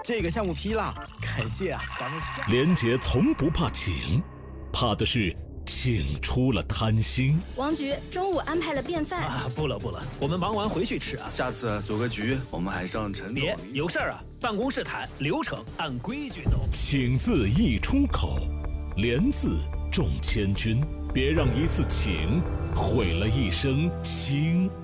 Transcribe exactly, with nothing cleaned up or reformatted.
这个项目批了，感谢啊，咱们下。 连杰从不怕请，怕的是请出了贪心。 王局中午安排了便饭啊，不了不了，我们忙完回去吃啊。 下次组个局，我们还上陈总。 别有事儿啊，办公室谈，流程按规矩走。 请字一出口，连字重千钧，别让一次请毁了一生情。